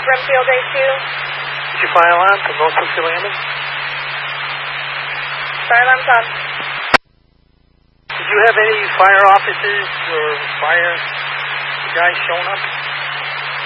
Brimfield A2. Did you fire alarm for Norfolk Landing? Fire alarm's on. Did you have any fire officers or fire guys showing up?